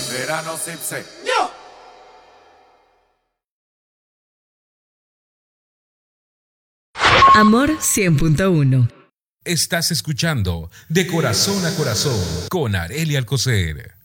Verano Sipse. Amor 100.1. Estás escuchando De Corazón a Corazón con Arely Alcocer.